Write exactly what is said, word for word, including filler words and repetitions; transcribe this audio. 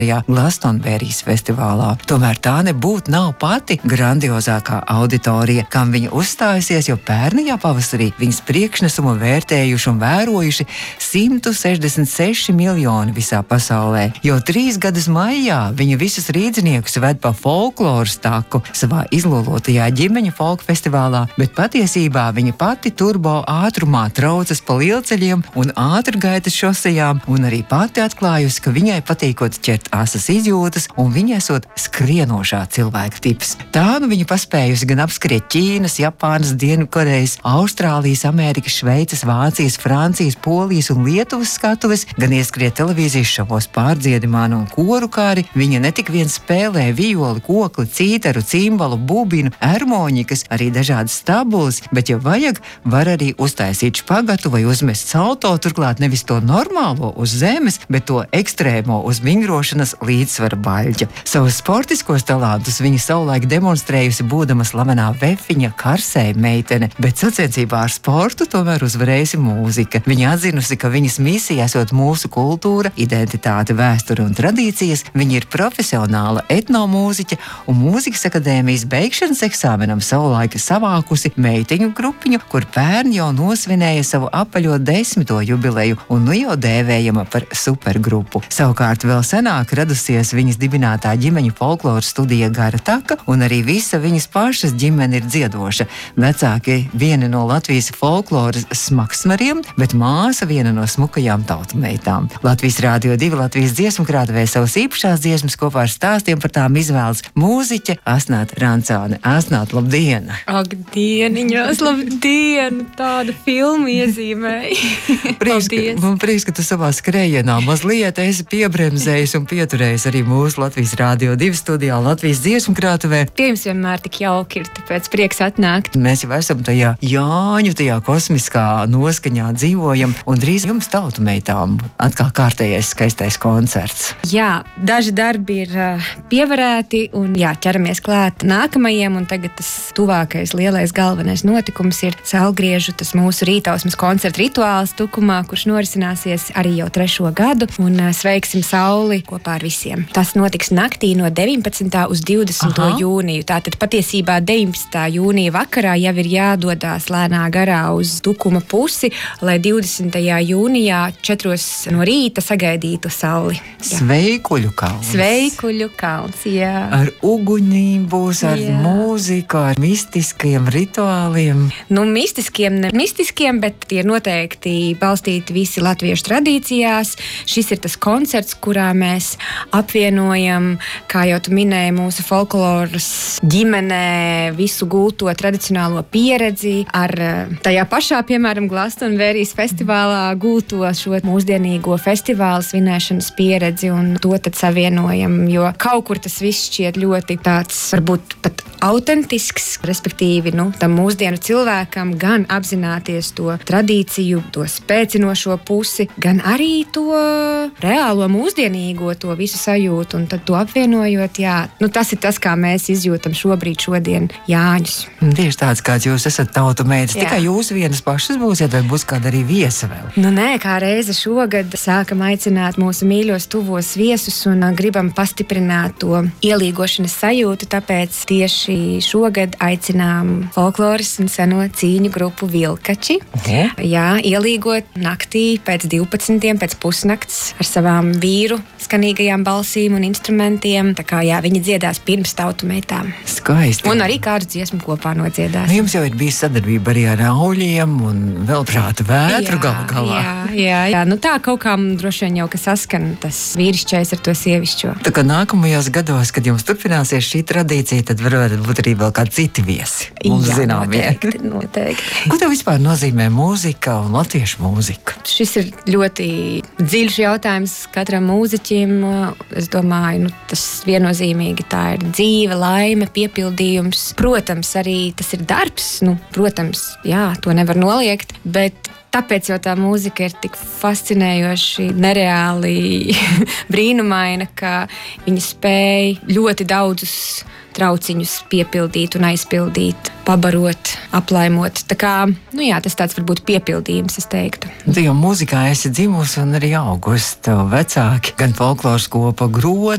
Glastonberijas festivālā. Tomēr tā nebūtu nav pati grandiozākā auditorija, kam viņa uzstājusies, jo pērnajā pavasarī viņas priekšnesumu vērtējuši un vērojuši simt sešdesmit seši miljoni visā pasaulē. Jau trīs gadus maijā viņa visus rīdziniekus ved pa folkloras taku savā izlolotajā ģimeņa folka festivālā, bet patiesībā viņa pati turbo ātrumā traucas pa lielceļiem un ātrgaitas šosejām, un arī pati atklājusi, ka viņai patīkot ķert asas izjūtas, un viņa esot skrienošā cilvēka tips. Tā nu viņa paspējusi gan apskriet Ķīnas, Japānas, Dienvidkorejas, Austrālijas, Amerikas, Šveices, Vācijas, Francijas, Polijas un Lietuvas skatuves, gan ieskriet televīzijas šovos pārdziedimānu un koru, kā arī viņa ne tik vien spēlē violi, kokli, cītaru, cimbalu, bubinu, ermoņikas, arī dažādas stabulas, bet, ja vajag, var arī uztaisīt špagatu vai uzmest salto, turklāt nevis to normālo uz zemes, bet to ekstrēmo uz vingrošanas līdzsvara baļķa. Savus sportiskos talantus viņa savulaik demonstrējusi būdama slavenā vefiņa karsēja meitene, bet sacensībā ar sportu tomēr uzvarējusi mūzika. Viņa atzinusi, ka viņas misija esot mūsu kultūra, identitāte, vēsture un tradīcijas. Viņa ir profesionāla etnomūziķe un mūzikas akadēmijas beigšanas eksāmenam savulaik savākusi meiteņu grupiņu, kur pērn jau nosvinēja savu apaļo desmito jubileju un nu jau dēvējama par supergrupu. Savukārt vēl senāk radusies viņas dibinātā ģimeņa folkloras studija Gara taka, un arī visa viņas pašas ģimene ir dziedoša. Vecāki viena no Latvijas folkloras smagsmariem, bet māsa viena no smukajām tautumeitām. Latvijas Rādio divi Latvijas dziesmu krātuvē savas īpašās dziesmas kopā ar stāstiem par tām izvēles mūziķe Asnāta Rancāne. Asnāt, labdien! Ak, dieniņos, labdien! Tādu filmu iezīmēji. Prieks, ka, man prieks, ka tu savā skrējienā mazliet esi piebremzējis un pieturējis arī mūsu Latvijas Rādio divi studijā Latvijas dziesmu krātuvē. Pie jums vienmēr tik jauki ir, tāpēc prieks atnākt. Mēs jau esam tajā Jāņu, tajā kosmiskā noskaņā dzīvojam, un drīz jums tautumeitām atkal kārtējais skaistais koncerts. Jā, daži darbi ir uh, pievarēti, un jā, ķeramies klāt nākamajiem, un tagad tas tuvākais lielais galvenais notikums ir Saulgriežu, tas mūsu rītausmas koncerta rituāls Tukumā, kurš norisināsies arī jau trešo gadu, un uh, sveiksim Sauli kopā ar visiem. Tas notiks naktī no deviņpadsmitā uz divdesmito Aha. jūniju. Tātad patiesībā deviņpadsmitā jūnija vakarā jau ir jādodās lēnā garā uz Tukuma pusi, lai divdesmitajā jūnijā četros no rīta sagaidītu sauli. Jā. Sveikuļu kalns. Sveikuļu kalns, jā. Ar uguņiem būs, ar jā. mūziku, ar mistiskiem rituāliem. Nu, mistiskiem, ne mistiskiem, bet tie ir noteikti balstīti visi latviešu tradīcijās. Šis ir tas koncerts, kurā mēs apvienojam, kā jau tu minēji, mūsu folkloras ģimenē visu gulto tradicionālo pieredzi ar tajā pašā, piemēram, Glastonberijas festivālā gulto šo mūsdienīgo festivālu svinēšanas pieredzi, un to tad savienojam, jo kaut kur tas viss šķiet ļoti tāds, varbūt pat autentisks, respektīvi, nu, tam mūsdienu cilvēkam gan apzināties to tradīciju, to spēcinošo pusi, gan arī to reālo mūsdienīgo, to visu sajūtu, un tad to apvienojot, jā, nu tas ir tas, kā mēs izjūtam šobrīd šodien Jāņus. Tieši tāds, kāds jūs esat tautumeitas, tikai jūs vienas pašas būsiet, vai būs kāda arī viesa vēl? Nu nē, kā reize šogad sākam aicināt mūsu mīļos tuvos viesus un gribam pastiprināt to ielīgošanas sajūtu, tāpēc tieši šogad aicinām folkloras un seno cīņu grupu Vilkači. Uh-huh. Jā, ielīgot naktī pēc divpadsmitiem, pēc pusnakts ar savām vīru skanīgajām balsīm un instrumentiem. Tā kā jā, viņi dziedās pirms tautumeitām. Skaisti. Un arī kādu dziesmu kopā nodziedās. Nu, jums jau ir bijis sadarbība arī ar Auļiem un vēl prāta vētru galu galā. Jā, jā, jā. Nu tā kaut kā droši vien jau, ka saskan tas vīrišķais ar to sievišķo. Tā kā nākamajos gados, kad jums turpināsies šī tradīcija, tad varētu būt arī vēl kādi citi viesi. Mums jā, zinām, noteikti, noteikti. Ko tev vispār nozīmē mūzika un latviešu mūzika? Šis ir ļoti dziļš jautājums katram mūziķim. Es domāju, nu, tas viennozīmīgi tā ir dzīve, laime, piepildījums. Protams, arī tas ir darbs. Nu, protams, jā, to nevar noliegt, bet Tāpēc jau tā mūzika ir tik fascinējoši, nereāli brīnumaina, ka viņa spēj ļoti daudzus trauciņus piepildīt un aizpildīt, pabarot, aplaimot. Tā kā, nu jā, tas tāds varbūt piepildījums, es teiktu. Tu jau mūzikā esi dzimusi un arī augusi. Tev vecāki, gan folkloras kopa Groda,